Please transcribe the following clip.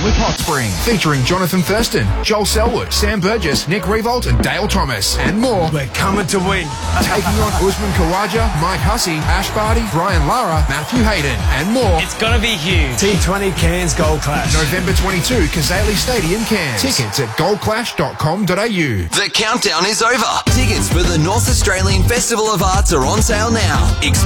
with Hot Spring, featuring Jonathan Thurston, Joel Selwood, Sam Burgess, Nick Revolt and Dale Thomas, and more. We're coming to win. Taking on Usman Khawaja, Mike Hussey, Ash Barty, Brian Lara, Matthew Hayden, and more. It's going to be huge. T20 Cairns Gold Clash. November 22, Kazali Stadium, Cairns. Tickets at goldclash.com.au. The countdown is over. Tickets for the North Australian Festival of Arts are on sale now.